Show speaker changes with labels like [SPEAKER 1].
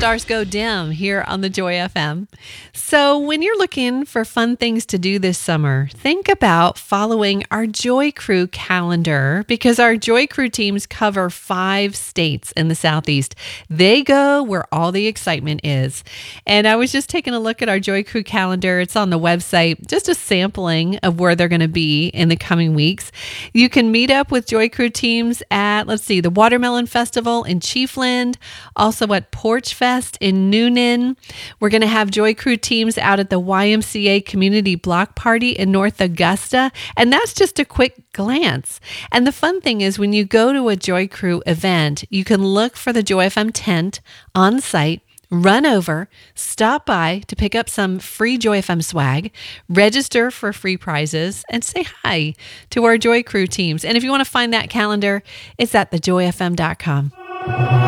[SPEAKER 1] stars go dim here on the Joy FM. So, when you're looking for fun things to do this summer, think about following our Joy Crew calendar because our Joy Crew teams cover 5 states in the Southeast. They go where all the excitement is. And I was just taking a look at our Joy Crew calendar. It's on the website, just a sampling of where they're going to be in the coming weeks. You can meet up with Joy Crew teams at, the Watermelon Festival in Chiefland, also at Porch Fest in Noonan. We're going to have Joy Crew teams out at the YMCA Community Block Party in North Augusta, and that's just a quick glance. And the fun thing is when you go to a Joy Crew event, you can look for the Joy FM tent on site, run over, stop by to pick up some free Joy FM swag, register for free prizes, and say hi to our Joy Crew teams. And if you want to find that calendar, it's at thejoyfm.com.